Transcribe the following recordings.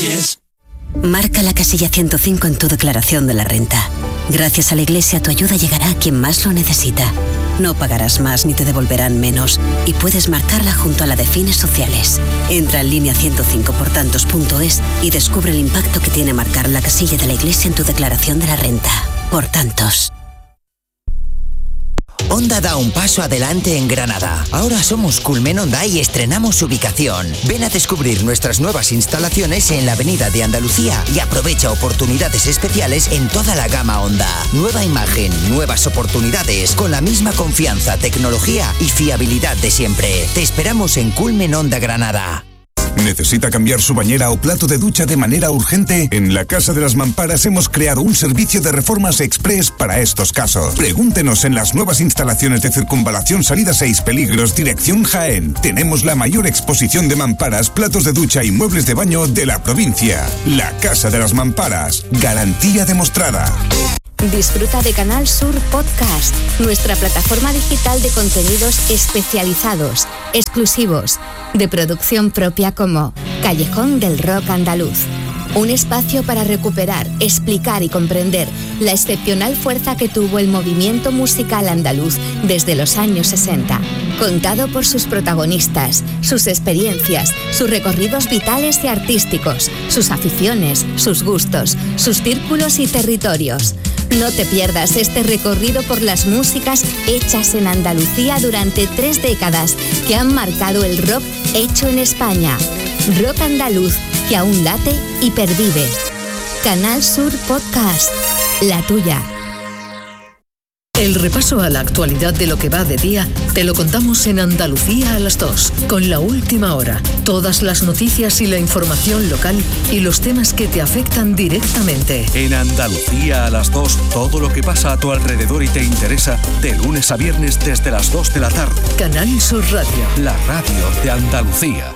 Reyes. Marca la casilla 105 en tu declaración de la renta. Gracias a la Iglesia, tu ayuda llegará a quien más lo necesita. No pagarás más ni te devolverán menos. Y puedes marcarla junto a la de fines sociales. Entra en línea 105portantos.es y descubre el impacto que tiene marcar la casilla de la Iglesia en tu declaración de la renta. Por tantos. Honda da un paso adelante en Granada. Ahora somos Culmen Honda y estrenamos ubicación. Ven a descubrir nuestras nuevas instalaciones en la Avenida de Andalucía y aprovecha oportunidades especiales en toda la gama Honda. Nueva imagen, nuevas oportunidades, con la misma confianza, tecnología y fiabilidad de siempre. Te esperamos en Culmen Honda Granada. ¿Necesita cambiar su bañera o plato de ducha de manera urgente? En la Casa de las Mamparas hemos creado un servicio de reformas express para estos casos. Pregúntenos en las nuevas instalaciones de Circunvalación Salida 6 Peligros, dirección Jaén. Tenemos la mayor exposición de mamparas, platos de ducha y muebles de baño de la provincia. La Casa de las Mamparas. Garantía demostrada. Disfruta de Canal Sur Podcast, nuestra plataforma digital de contenidos especializados, exclusivos, de producción propia como Callejón del Rock Andaluz. Un espacio para recuperar, explicar y comprender la excepcional fuerza que tuvo el movimiento musical andaluz desde los años 60. Contado por sus protagonistas, sus experiencias, sus recorridos vitales y artísticos, sus aficiones, sus gustos, sus círculos y territorios. No te pierdas este recorrido por las músicas hechas en Andalucía durante 3 décadas que han marcado el rock hecho en España. Rock andaluz que aún late y pervive. Canal Sur Podcast, la tuya. El repaso a la actualidad de lo que va de día te lo contamos en Andalucía a las 2, con La Última Hora. Todas las noticias y la información local y los temas que te afectan directamente. En Andalucía a las 2, todo lo que pasa a tu alrededor y te interesa, de lunes a viernes desde las 2 de la tarde. Canal Sur Radio. La radio de Andalucía.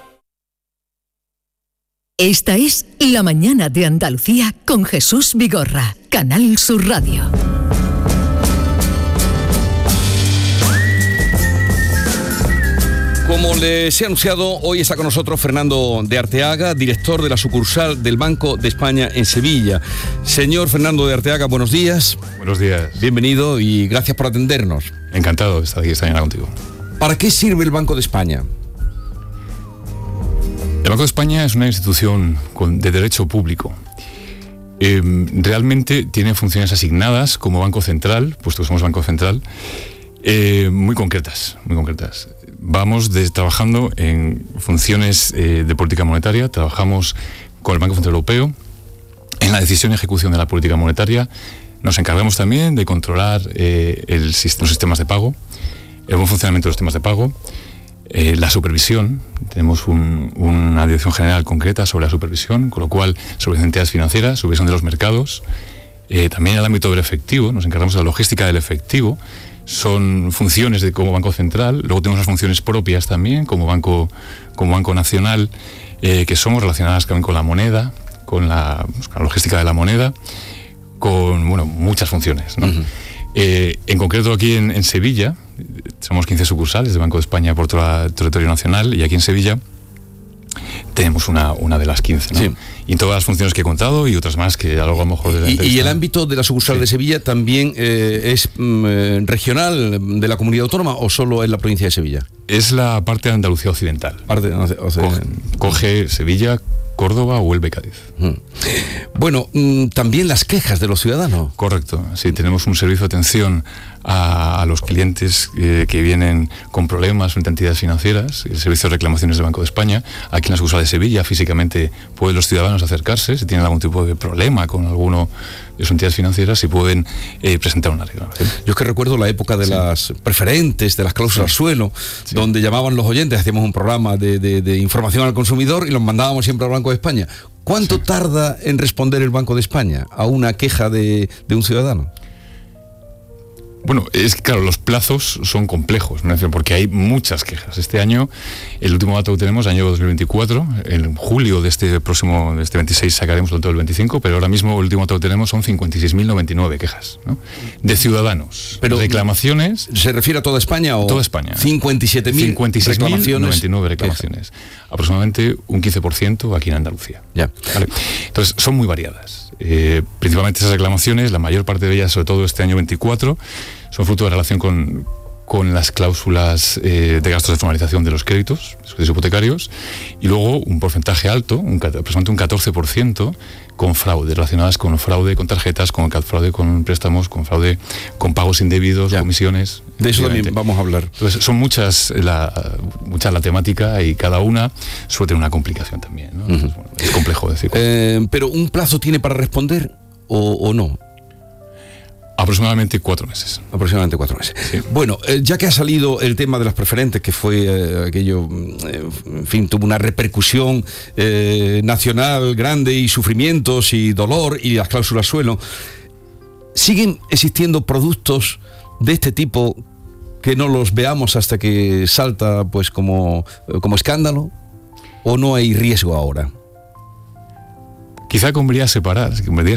Esta es La Mañana de Andalucía con Jesús Vigorra. Canal Sur Radio. Como les he anunciado, hoy está con nosotros Fernando de Arteaga, director de la sucursal del Banco de España en Sevilla. Señor Fernando de Arteaga, buenos días. Buenos días. Bienvenido y gracias por atendernos. Encantado de estar aquí esta mañana contigo. ¿Para qué sirve el Banco de España? El Banco de España es una institución de derecho público. Realmente tiene funciones asignadas como Banco Central, puesto que somos Banco Central, muy concretas. Vamos trabajando en funciones de política monetaria, trabajamos con el Banco Central Europeo en la decisión y ejecución de la política monetaria. Nos encargamos también de controlar los sistemas de pago, el buen funcionamiento de los sistemas de pago, la supervisión. Tenemos una dirección general concreta sobre la supervisión, con lo cual sobre las entidades financieras, supervisión de los mercados, también en el ámbito del efectivo, nos encargamos de la logística del efectivo. Son funciones como Banco Central. Luego tenemos las funciones propias también como Banco Nacional, que somos relacionadas también con la moneda, con la logística de la moneda, con muchas funciones, ¿no? Uh-huh. En concreto aquí en Sevilla, somos 15 sucursales de Banco de España por todo el territorio nacional, y aquí en Sevilla tenemos una de las 15, ¿no? Sí. Y todas las funciones que he contado y otras más que algo a lo mejor... ¿Y el ámbito de la sucursal de Sevilla también es regional de la comunidad autónoma o solo en la provincia de Sevilla? Es la parte de Andalucía Occidental. Coge Sevilla, Córdoba, Huelva y Cádiz. Bueno, también las quejas de los ciudadanos. Correcto, sí, tenemos un servicio de atención a los clientes que vienen con problemas frente a entidades financieras, el servicio de reclamaciones del Banco de España. Aquí en la sucursal de Sevilla físicamente pueden los ciudadanos acercarse si tienen algún tipo de problema con alguno de sus entidades financieras y pueden presentar una reclamación. Yo es que recuerdo la época de las preferentes, de las cláusulas suelo, donde llamaban los oyentes, hacíamos un programa de información al consumidor y los mandábamos siempre al Banco de España. ¿Cuánto tarda en responder el Banco de España a una queja de un ciudadano? Bueno, es que claro, los plazos son complejos, ¿no? Porque hay muchas quejas. Este año, el último dato que tenemos, año 2024, en julio de este 26 sacaremos el dato del 25, pero ahora mismo el último dato que tenemos son 56.099 quejas, ¿no? De ciudadanos. Pero reclamaciones... ¿Se refiere a toda España o...? Toda España. 57.000 reclamaciones. 99 reclamaciones. aproximadamente un 15% aquí en Andalucía. ¿Vale? Entonces, son muy variadas. Principalmente esas reclamaciones, la mayor parte de ellas, sobre todo este año 24, son fruto de relación con las cláusulas de gastos de formalización de los créditos hipotecarios, y luego un porcentaje alto, aproximadamente un 14%, con fraude, relacionadas con fraude con tarjetas, con fraude con préstamos, con fraude con pagos indebidos, comisiones. De eso también vamos a hablar. Entonces, son muchas la temática, y cada una suele tener una complicación también, ¿no? Entonces, bueno, es complejo decir. Pero ¿un plazo tiene para responder o no? Aproximadamente 4 meses. Aproximadamente 4 meses. Sí. Bueno, ya que ha salido el tema de las preferentes, que fue aquello, en fin, tuvo una repercusión nacional grande, y sufrimientos y dolor, y las cláusulas suelo, ¿siguen existiendo productos de este tipo que no los veamos hasta que salta pues como escándalo? ¿O no hay riesgo ahora? Quizá convendría separar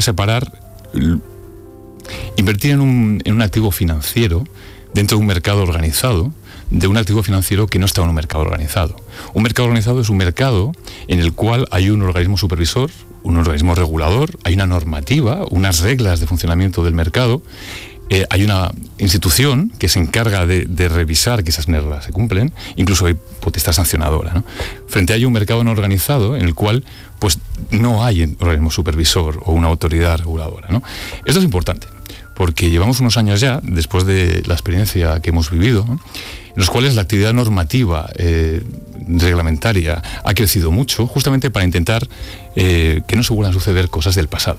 invertir en un activo financiero dentro de un mercado organizado, de un activo financiero que no está en un mercado organizado. Un mercado organizado es un mercado en el cual hay un organismo supervisor, un organismo regulador, hay una normativa, unas reglas de funcionamiento del mercado, hay una institución que se encarga de revisar que esas reglas se cumplen, incluso hay potestad sancionadora, ¿no? Frente a un mercado no organizado en el cual pues no hay un organismo supervisor o una autoridad reguladora, ¿no? Esto es importante, porque llevamos unos años ya, después de la experiencia que hemos vivido, ¿no?, en los cuales la actividad normativa reglamentaria ha crecido mucho, justamente para intentar que no se vuelvan a suceder cosas del pasado.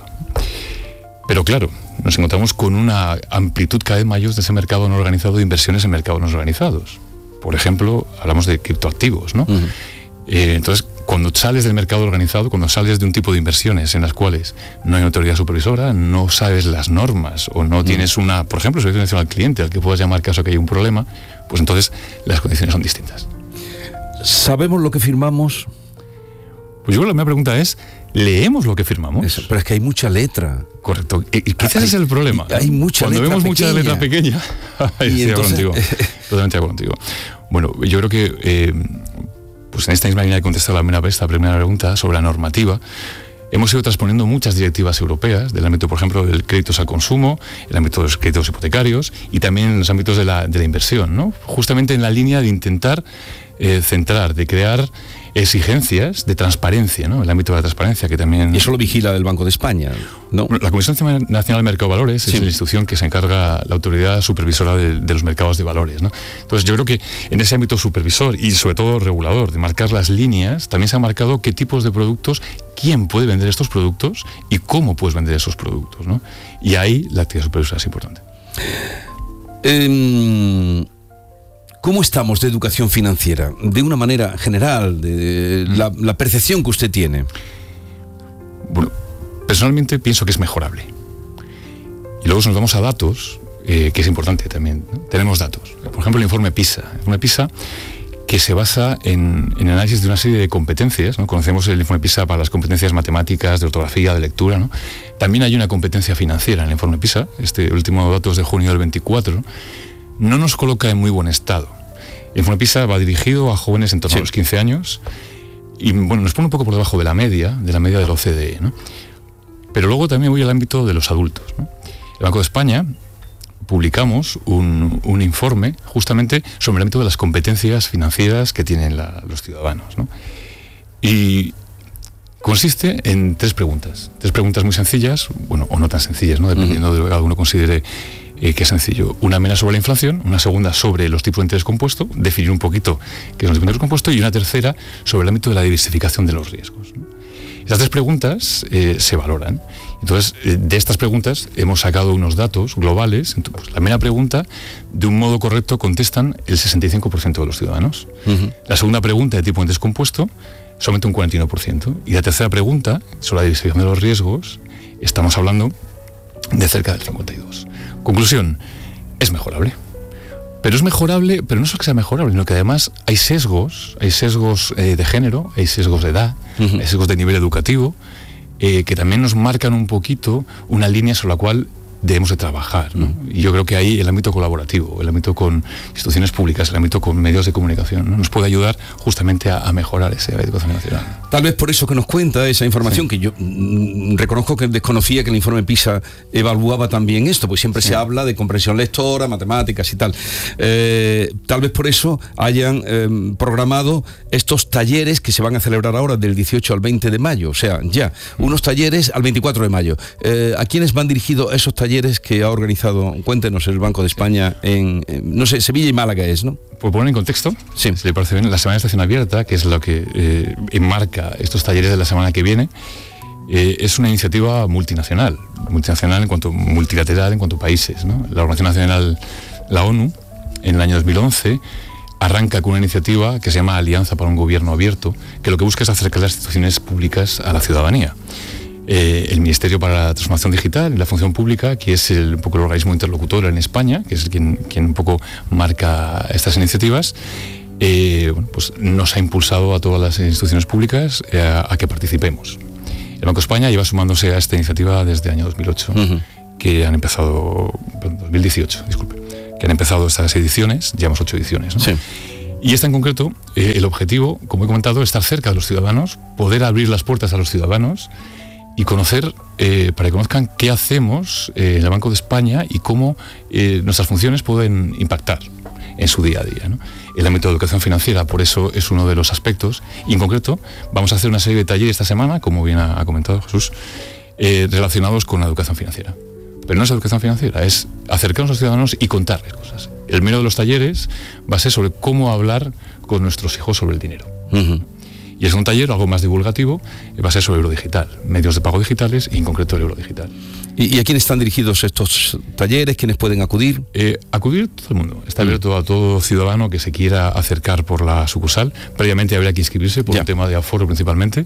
Pero claro, nos encontramos con una amplitud cada vez mayor de ese mercado no organizado, de inversiones en mercados no organizados. Por ejemplo, hablamos de criptoactivos, ¿no? Uh-huh. Entonces, cuando sales del mercado organizado, cuando sales de un tipo de inversiones en las cuales no hay autoridad supervisora, no sabes las normas, o no tienes por ejemplo, servicio de atención al cliente al que puedas llamar caso que hay un problema, pues entonces las condiciones son distintas. ¿Sabemos lo que firmamos? Pues yo creo que la primera pregunta es, ¿leemos lo que firmamos? Eso, pero es que hay mucha letra. Correcto. Y quizás es el problema. Hay mucha Cuando letra vemos pequeña. mucha letra pequeña, y entonces... totalmente de acuerdo contigo. Bueno, yo creo que pues en esta misma línea de contestar esta primera pregunta sobre la normativa, hemos ido transponiendo muchas directivas europeas del ámbito, por ejemplo, del créditos al consumo, el ámbito de los créditos hipotecarios, y también en los ámbitos de la inversión, ¿no? Justamente en la línea de intentar centrar, de crear exigencias de transparencia, ¿no? El ámbito de la transparencia, que también... Y eso lo vigila el Banco de España, ¿no? La Comisión Nacional de Mercado de Valores sí. Es la institución que se encarga, la autoridad supervisora de los mercados de valores, ¿no? Entonces yo creo que en ese ámbito supervisor y sobre todo regulador, de marcar las líneas, también se ha marcado qué tipos de productos, quién puede vender estos productos y cómo puedes vender esos productos, ¿no? Y ahí la actividad supervisora es importante. ¿Cómo estamos de educación financiera? De una manera general, de la percepción que usted tiene. Bueno, personalmente pienso que es mejorable. Y luego si nos vamos a datos, que es importante también, ¿no? Tenemos datos. Por ejemplo, el informe PISA. El informe PISA que se basa en análisis de una serie de competencias, ¿no? Conocemos el informe PISA para las competencias matemáticas, de ortografía, de lectura, ¿no? También hay una competencia financiera en el informe PISA. Este último dato es de junio del 24. No nos coloca en muy buen estado. El informe PISA va dirigido a jóvenes en torno a los 15 años y bueno, nos pone un poco por debajo de la media de la OCDE, ¿no? Pero luego también voy al ámbito de los adultos, ¿no? El Banco de España publicamos un informe justamente sobre el ámbito de las competencias financieras que tienen los ciudadanos, ¿no? Y consiste en 3 preguntas muy sencillas, bueno, o no tan sencillas, ¿no? Dependiendo de lo que cada uno considere que es sencillo. Una primera sobre la inflación, una segunda sobre los tipos de interés compuesto, definir un poquito qué son los tipos de interés compuesto, y una tercera sobre el ámbito de la diversificación de los riesgos, ¿no? Estas 3 preguntas se valoran. Entonces, de estas preguntas hemos sacado unos datos globales. Entonces, pues, la primera pregunta, de un modo correcto, contestan el 65% de los ciudadanos. La segunda pregunta, de tipo de interés compuesto, solamente un 41%. Y la tercera pregunta, sobre la diversificación de los riesgos, estamos hablando de cerca del 52%. Conclusión, es mejorable. Pero es mejorable, pero no solo que sea mejorable, sino que además hay sesgos de género, hay sesgos de edad, hay sesgos de nivel educativo, que también nos marcan un poquito una línea sobre la cual debemos de trabajar, ¿no? Y yo creo que ahí el ámbito colaborativo, el ámbito con instituciones públicas, el ámbito con medios de comunicación, ¿no? Nos puede ayudar justamente a mejorar esa educación financiera. Tal vez por eso que nos cuenta esa información, que yo reconozco que desconocía que el informe PISA evaluaba también esto, pues siempre se habla de comprensión lectora, matemáticas y tal. Tal vez por eso hayan programado estos talleres que se van a celebrar ahora del 18 al 20 de mayo, o sea, ya, unos talleres al 24 de mayo. ¿A quiénes van dirigidos esos talleres que ha organizado, cuéntenos, el Banco de España en no sé, Sevilla y Málaga es, ¿no? Por poner en contexto, sí, si le parece bien, la Semana de Estación Abierta, que es lo que enmarca estos talleres de la semana que viene, es una iniciativa multinacional en cuanto multilateral, en cuanto a países, ¿no? La Organización Nacional, la ONU, en el año 2011, arranca con una iniciativa que se llama Alianza para un Gobierno Abierto, que lo que busca es acercar las instituciones públicas a la ciudadanía. El Ministerio para la Transformación Digital y la Función Pública, que es un poco el organismo interlocutor en España, que es quien un poco marca estas iniciativas, pues nos ha impulsado a todas las instituciones públicas a que participemos. El Banco de España lleva sumándose a esta iniciativa desde el año 2008, que han empezado, 2018, disculpe, que han empezado estas ediciones, llevamos 8 ediciones, ¿no? Sí. Y esta en concreto, el objetivo, como he comentado, es estar cerca de los ciudadanos, poder abrir las puertas a los ciudadanos y conocer, para que conozcan qué hacemos en el Banco de España y cómo nuestras funciones pueden impactar en su día a día, ¿no? El ámbito de educación financiera, por eso, es uno de los aspectos, y en concreto vamos a hacer una serie de talleres esta semana, como bien ha comentado Jesús, relacionados con la educación financiera. Pero no es educación financiera, es acercarnos a los ciudadanos y contarles cosas. El primero de los talleres va a ser sobre cómo hablar con nuestros hijos sobre el dinero. Y es un taller, algo más divulgativo, va a ser sobre euro digital, medios de pago digitales y en concreto el euro digital. ¿Y a quién están dirigidos estos talleres? ¿Quiénes pueden acudir? Acudir todo el mundo. Está abierto a todo ciudadano que se quiera acercar por la sucursal. Previamente habría que inscribirse por un tema de aforo principalmente.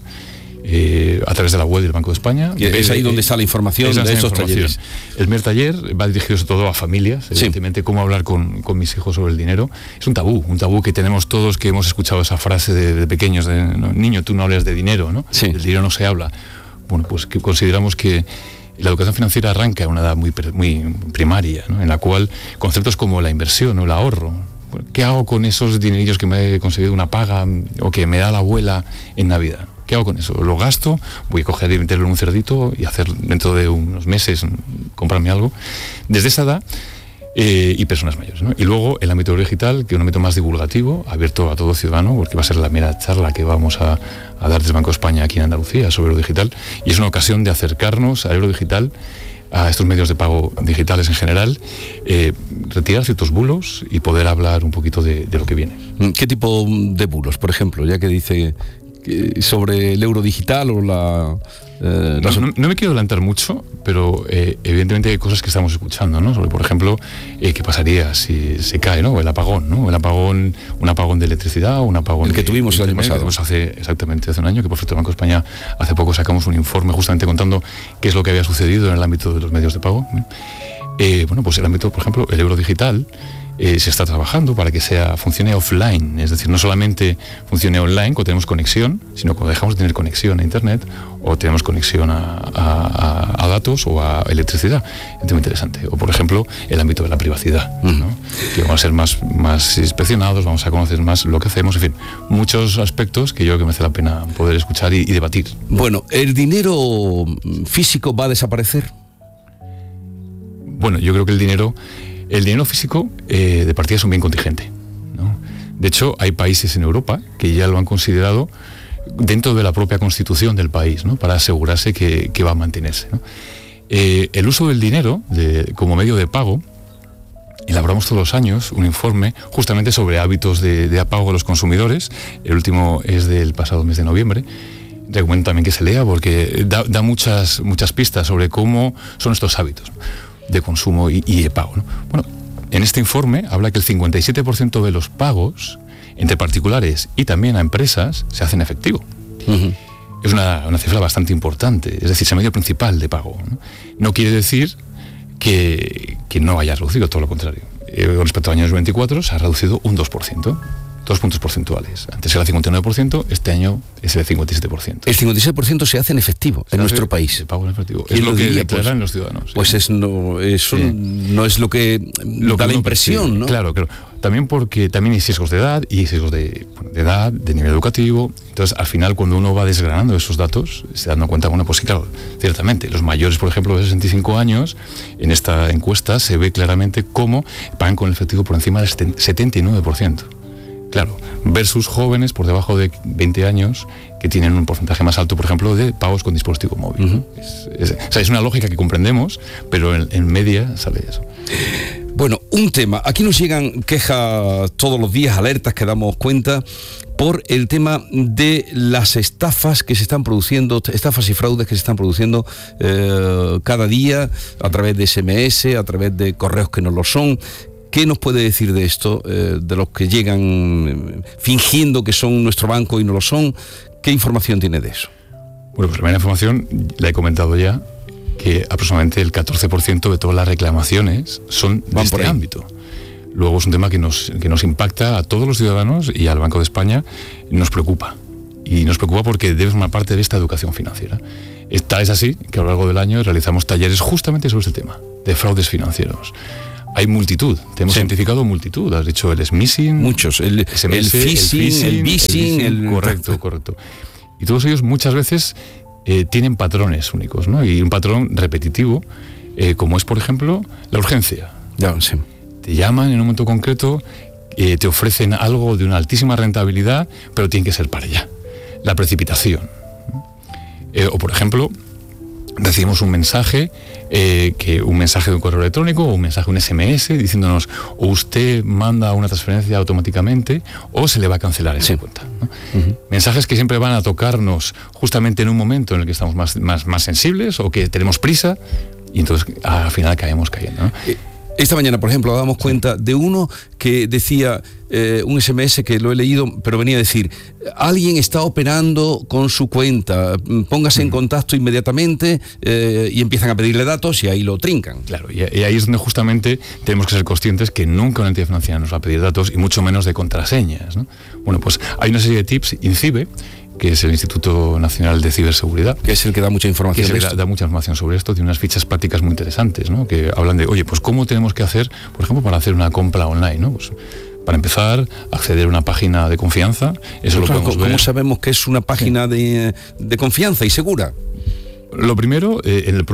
A través de la web del Banco de España. Y es ahí donde está la información de esos talleres. El primer taller va dirigido sobre todo a familias, evidentemente, cómo hablar con mis hijos sobre el dinero. Es un tabú que tenemos todos, que hemos escuchado esa frase de pequeños, ¿no? Niño, tú no hables de dinero, ¿no? Sí. El dinero no se habla. Bueno, pues que consideramos que la educación financiera arranca en una edad muy primaria, ¿no? En la cual conceptos como la inversión o el ahorro, ¿qué hago con esos dinerillos que me he conseguido una paga o que me da la abuela en Navidad? ¿Qué hago con eso? ¿Lo gasto? ¿Voy a coger y meterlo en un cerdito y hacer dentro de unos meses, comprarme algo? Desde esa edad, y personas mayores, ¿no? Y luego el ámbito digital, que es un ámbito más divulgativo, abierto a todo ciudadano, porque va a ser la mera charla que vamos a dar desde el Banco de España aquí en Andalucía sobre euro digital, y es una ocasión de acercarnos al euro digital, a estos medios de pago digitales en general, retirar ciertos bulos y poder hablar un poquito de lo que viene. ¿Qué tipo de bulos, por ejemplo, ya que dice sobre el euro digital o no me quiero adelantar mucho, pero evidentemente hay cosas que estamos escuchando, ¿no? Sobre, por ejemplo, qué pasaría si se cae, ¿no? El apagón, ¿no? Un apagón de electricidad, un apagón el que tuvimos el año pasado. Pues hace un año, que por cierto el Banco de España hace poco sacamos un informe justamente contando qué es lo que había sucedido en el ámbito de los medios de pago. Bueno, pues el ámbito, por ejemplo, el euro digital, se está trabajando para que funcione offline, es decir, no solamente funcione online cuando tenemos conexión, sino cuando dejamos de tener conexión a internet o tenemos conexión a datos o a electricidad. Es muy interesante. O por ejemplo, el ámbito de la privacidad, ¿no? Que vamos a ser más inspeccionados, vamos a conocer más lo que hacemos, en fin, muchos aspectos que yo creo que merece la pena poder escuchar y debatir. Bueno, ¿el dinero físico va a desaparecer? Bueno, yo creo que el dinero físico de partida es un bien contingente, ¿no? De hecho, hay países en Europa que ya lo han considerado dentro de la propia constitución del país, ¿no? Para asegurarse que va a mantenerse, ¿no? El uso del dinero como medio de pago, elaboramos todos los años un informe justamente sobre hábitos de pago de los consumidores. El último es del pasado mes de noviembre. Recomiendo también que se lea porque da muchas pistas sobre cómo son estos hábitos, ¿no? De consumo y de pago, ¿no? Bueno, en este informe habla que el 57% de los pagos entre particulares y también a empresas se hacen en efectivo. Es una cifra bastante importante, es decir, es el medio principal de pago, ¿no? No quiere decir que no haya reducido, todo lo contrario. Con respecto al año 2024 se ha reducido un 2%. 2 puntos porcentuales. Antes era el 59%, este año es el 57%. El 56% se hace en efectivo en nuestro país. Se paga en efectivo. Es lo que declaran los ciudadanos. Pues no es lo que da la impresión, ¿no? Claro. También porque también hay sesgos de edad y sesgos de edad, de nivel educativo. Entonces, al final, cuando uno va desgranando esos datos, se da cuenta, bueno, pues sí, claro, ciertamente, los mayores, por ejemplo, de 65 años, en esta encuesta se ve claramente cómo pagan con el efectivo por encima del 79%. Claro, versus jóvenes por debajo de 20 años que tienen un porcentaje más alto, por ejemplo, de pagos con dispositivo móvil. Uh-huh. Es una lógica que comprendemos, pero en media sale eso. Bueno, un tema. Aquí nos llegan quejas todos los días, alertas que damos cuenta por el tema de las estafas que se están produciendo, estafas y fraudes que se están produciendo cada día a través de SMS, a través de correos que no lo son. ¿Qué nos puede decir de esto, de los que llegan fingiendo que son nuestro banco y no lo son? ¿Qué información tiene de eso? Bueno, pues primera información, la he comentado ya, que aproximadamente el 14% de todas las reclamaciones son de este ámbito. Luego es un tema que nos impacta a todos los ciudadanos y al Banco de España nos preocupa. Y nos preocupa porque debe formar parte de esta educación financiera. Tal es así que a lo largo del año realizamos talleres justamente sobre este tema, de fraudes financieros. Hay multitud, te hemos identificado multitud, has dicho el smishing, muchos, el phishing, el vishing, correcto. Y todos ellos muchas veces tienen patrones únicos, ¿no? Y un patrón repetitivo, como es, por ejemplo, la urgencia. Ya, sí. Te llaman en un momento concreto, te ofrecen algo de una altísima rentabilidad, pero tiene que ser para allá. La precipitación. O, por ejemplo, recibimos un mensaje, un mensaje de un correo electrónico o un mensaje, un SMS, diciéndonos o usted manda una transferencia automáticamente o se le va a cancelar esa cuenta, ¿no? Uh-huh. Mensajes que siempre van a tocarnos justamente en un momento en el que estamos más sensibles o que tenemos prisa y entonces al final caemos cayendo, ¿no? Esta mañana, por ejemplo, damos cuenta de uno que decía, un SMS que lo he leído, pero venía a decir, alguien está operando con su cuenta, póngase en contacto inmediatamente, y empiezan a pedirle datos y ahí lo trincan. Claro, y ahí es donde justamente tenemos que ser conscientes que nunca una entidad financiera nos va a pedir datos y mucho menos de contraseñas, ¿no? Bueno, pues hay una serie de tips, INCIBE, que es el Instituto Nacional de Ciberseguridad, que es el que da mucha información da mucha información sobre esto, tiene unas fichas prácticas muy interesantes, ¿no? Que hablan de, oye, pues cómo tenemos que hacer, por ejemplo, para hacer una compra online, ¿no? Pues, para empezar, acceder a una página de confianza, eso lo podemos ver. ¿Cómo sabemos que es una página de confianza y segura? Lo primero, la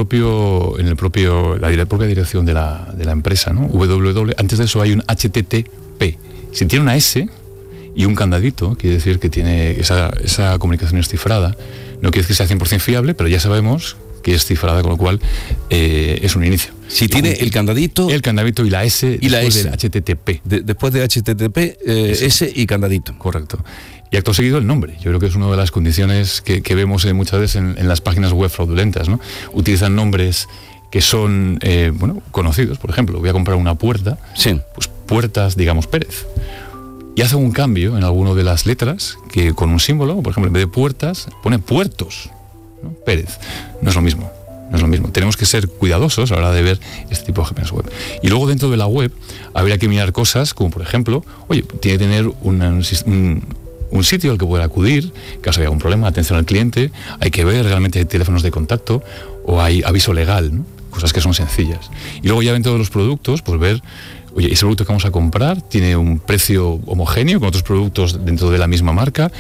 propia dirección de la empresa, ¿no? www, antes de eso hay un HTTP. Si tiene una S y un candadito, quiere decir que tiene esa comunicación es cifrada. No quiere decir que sea 100% fiable, pero ya sabemos que es cifrada, con lo cual es un inicio. Si tiene el candadito y la S y después del HTTP. Después de HTTP, S y candadito. Correcto. Y acto seguido el nombre. Yo creo que es una de las condiciones que vemos muchas veces en las páginas web fraudulentas, ¿no? Utilizan nombres que son conocidos. Por ejemplo, voy a comprar una puerta, sí. Pues Puertas, digamos, Pérez. Y hace un cambio en alguna de las letras que con un símbolo, por ejemplo, en vez de puertas, pone puertos, ¿no? Pérez. No es lo mismo. Tenemos que ser cuidadosos a la hora de ver este tipo de páginas web. Y luego dentro de la web habría que mirar cosas como, por ejemplo, tiene que tener un sitio al que poder acudir, en caso de algún problema, atención al cliente, hay que ver realmente hay teléfonos de contacto o hay aviso legal, ¿no? Cosas que son sencillas. Y luego ya dentro de los productos, pues ver, ese producto que vamos a comprar tiene un precio homogéneo con otros productos dentro de la misma marca.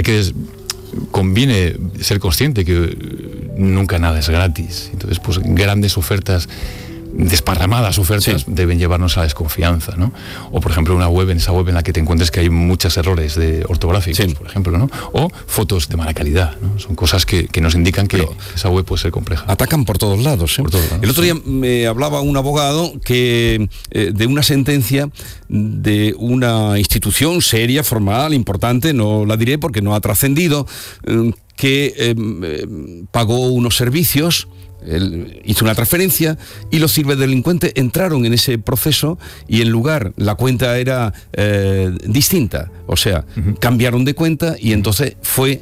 Conviene ser consciente que nunca nada es gratis. Entonces, pues grandes ofertas, desparramadas ofertas, sí, deben llevarnos a la desconfianza, ¿no? O, por ejemplo, en esa web en la que te encuentres que hay muchos errores ortográficos, sí, por ejemplo, ¿no? O fotos de mala calidad, ¿no? Son cosas que nos indican que esa web puede ser compleja. Atacan por todos lados, ¿eh? El otro día me hablaba un abogado que de una sentencia de una institución seria, formal, importante, no la diré porque no ha trascendido, que pagó unos servicios. Él hizo una transferencia y los ciberdelincuentes entraron en ese proceso y en lugar, la cuenta era distinta, o sea, cambiaron de cuenta y entonces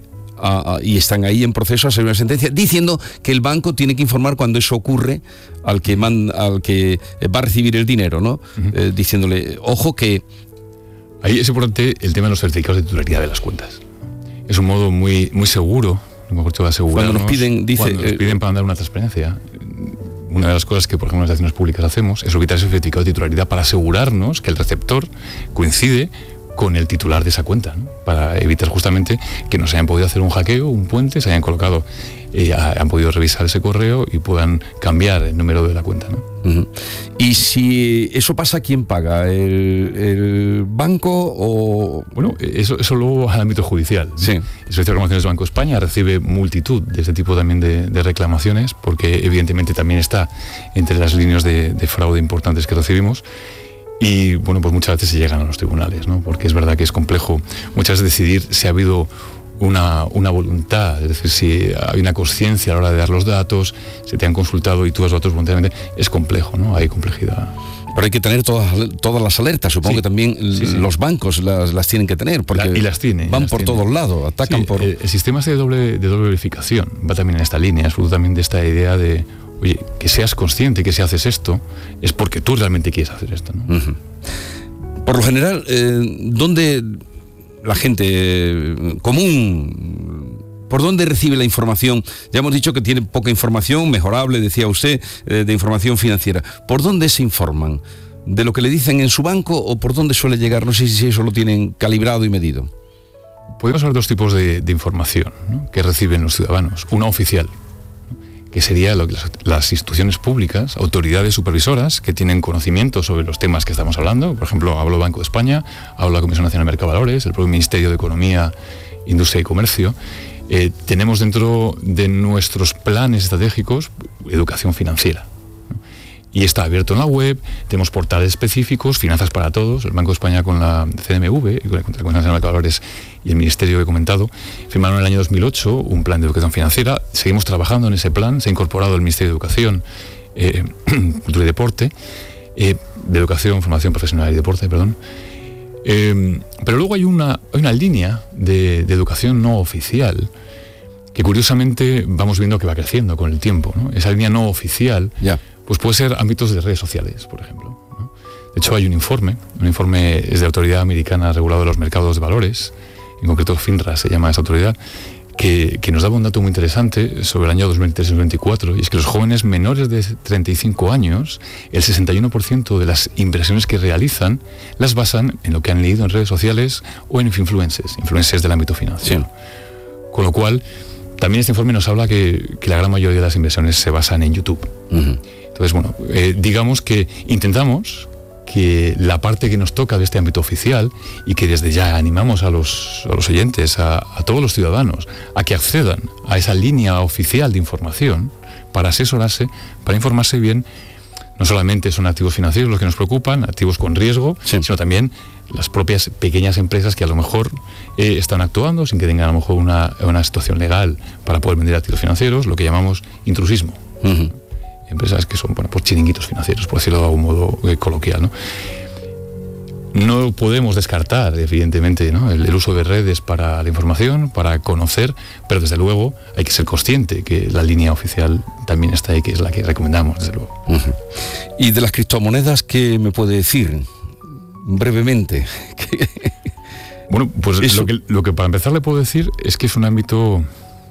y están ahí en proceso a hacer una sentencia diciendo que el banco tiene que informar cuando eso ocurre al que va a recibir el dinero, ¿no? Diciéndole, ojo que Ahí es importante el tema de los certificados de titularidad de las cuentas. Es un modo muy, muy seguro, mejor dicho, de asegurarnos. Cuando nos piden para dar una transparencia, una de las cosas que, por ejemplo, en las acciones públicas hacemos es solicitar ese certificado de titularidad para asegurarnos que el receptor coincide con el titular de esa cuenta, ¿no? Para evitar justamente que nos hayan podido hacer un hackeo, un puente, se hayan colocado, han podido revisar ese correo y puedan cambiar el número de la cuenta, ¿no? Uh-huh. Y si eso pasa, ¿quién paga? ¿El banco o...? Bueno, eso luego al ámbito judicial. Sí. El Servicio de Reclamaciones del Banco de España recibe multitud de este tipo también de reclamaciones, porque evidentemente también está entre las líneas de fraude importantes que recibimos. Y bueno, pues muchas veces se llegan a los tribunales, ¿no? Porque es verdad que es complejo muchas veces decidir si ha habido una voluntad, es decir, si hay una conciencia a la hora de dar los datos, si te han consultado y tú has datos voluntariamente. Es complejo, ¿no? Hay complejidad. Pero hay que tener todas las alertas, supongo que también los bancos las tienen que tener, porque y las tienen, van por todos lados, atacan por... El sistema de doble verificación va también en esta línea, es fruto también de esta idea de, oye, que seas consciente que si haces esto es porque tú realmente quieres hacer esto, ¿no? Uh-huh. Por lo general, ¿dónde la gente común, por dónde recibe la información? Ya hemos dicho que tiene poca información, mejorable, decía usted, de información financiera. ¿Por dónde se informan? ¿De lo que le dicen en su banco o por dónde suele llegar? No sé si eso lo tienen calibrado y medido. Podemos hablar de dos tipos de información, ¿no?, que reciben los ciudadanos. Una oficial, que sería las instituciones públicas, autoridades supervisoras que tienen conocimiento sobre los temas que estamos hablando. Por ejemplo, hablo Banco de España, hablo la Comisión Nacional de Mercado de Valores, el propio Ministerio de Economía, Industria y Comercio. Tenemos dentro de nuestros planes estratégicos educación financiera, ¿no? Y está abierto en la web, tenemos portales específicos, Finanzas para Todos, el Banco de España con la CNMV, con la Comisión Nacional de Mercado de Valores y el Ministerio que he comentado, firmaron en el año 2008 un plan de educación financiera. Seguimos trabajando en ese plan, se ha incorporado el Ministerio de Educación, Cultura y Deporte, de Educación, Formación Profesional y Deporte, perdón. Pero luego hay una línea de educación no oficial que curiosamente vamos viendo que va creciendo con el tiempo, ¿no? Esa línea no oficial, pues puede ser ámbitos de redes sociales, por ejemplo, ¿no? De hecho hay un informe es de Autoridad Americana Reguladora de los Mercados de Valores, en concreto FINRA se llama esa autoridad, que nos daba un dato muy interesante sobre el año 2023-2024, y es que los jóvenes menores de 35 años, el 61% de las inversiones que realizan las basan en lo que han leído en redes sociales o en influencers del ámbito financiero. Sí. Con lo cual, también este informe nos habla que la gran mayoría de las inversiones se basan en YouTube. Uh-huh. Entonces, bueno, digamos que intentamos que la parte que nos toca de este ámbito oficial, y que desde ya animamos a los oyentes, a todos los ciudadanos, a que accedan a esa línea oficial de información para asesorarse, para informarse bien. No solamente son activos financieros los que nos preocupan, activos con riesgo, sino también las propias pequeñas empresas que a lo mejor están actuando sin que tengan a lo mejor una situación legal para poder vender activos financieros, lo que llamamos intrusismo. Uh-huh. Empresas que son, bueno, pues chiringuitos financieros, por decirlo de algún modo coloquial, ¿no? No podemos descartar, evidentemente, ¿no?, el uso de redes para la información, para conocer, pero desde luego hay que ser consciente que la línea oficial también está ahí, que es la que recomendamos, desde luego. Uh-huh. ¿Y de las criptomonedas qué me puede decir brevemente? Bueno, pues lo que para empezar le puedo decir es que es un ámbito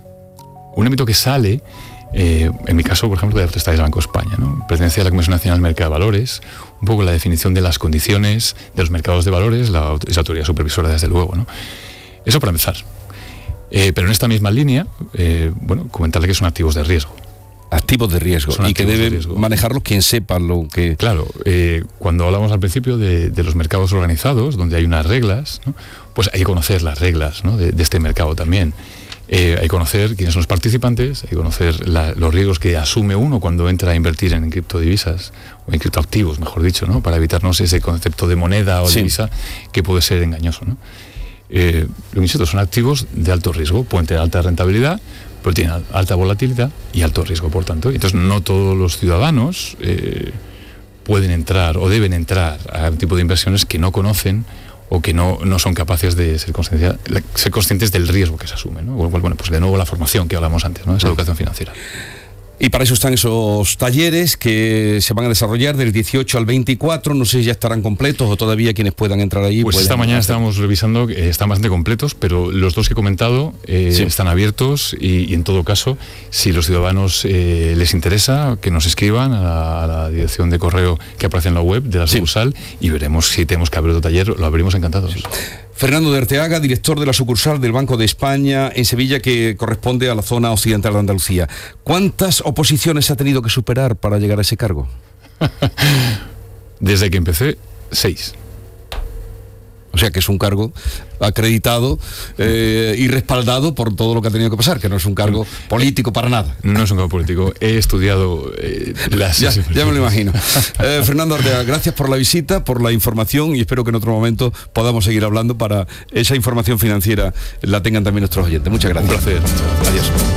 que sale, en mi caso, por ejemplo, de Potestades del Banco de España, ¿no? Pertenece a la Comisión Nacional de Mercado de Valores, un poco la definición de las condiciones de los mercados de valores, esa autoridad supervisora, desde luego, ¿no? Eso para empezar. Pero en esta misma línea, comentarle que son activos de riesgo. Activos de riesgo, y que debe manejarlos quien sepa lo que... Claro, cuando hablamos al principio de los mercados organizados, donde hay unas reglas, ¿no?, pues hay que conocer las reglas, ¿no?, de este mercado también. Hay que conocer quiénes son los participantes, hay que conocer los riesgos que asume uno cuando entra a invertir en criptodivisas, o en criptoactivos, mejor dicho, ¿no?, para evitarnos ese concepto de moneda o divisa que puede ser engañoso, ¿no? Lo insisto, son activos de alto riesgo, pueden tener alta rentabilidad, pero tienen alta volatilidad y alto riesgo, por tanto. Entonces, no todos los ciudadanos pueden entrar o deben entrar a un tipo de inversiones que no conocen o que no son capaces de ser conscientes del riesgo que se asume, ¿no? Bueno, pues de nuevo la formación que hablamos antes, ¿no?, esa educación financiera. Y para eso están esos talleres que se van a desarrollar del 18 al 24, no sé si ya estarán completos o todavía quienes puedan entrar ahí. Pues esta mañana estábamos revisando, están bastante completos, pero los 2 que he comentado están abiertos y en todo caso, si los ciudadanos les interesa, que nos escriban a la dirección de correo que aparece en la web de la sucursal y veremos si tenemos que abrir otro taller, lo abrimos encantados. Sí. Fernando de Arteaga, director de la sucursal del Banco de España en Sevilla, que corresponde a la zona occidental de Andalucía. ¿Cuántas oposiciones ha tenido que superar para llegar a ese cargo? Desde que empecé, 6. O sea que es un cargo acreditado y respaldado por todo lo que ha tenido que pasar, que no es un cargo político para nada. No es un cargo político, he estudiado ya me lo imagino. Fernando Arteaga, gracias por la visita, por la información y espero que en otro momento podamos seguir hablando para esa información financiera la tengan también nuestros oyentes. Muchas gracias. Un placer. Adiós.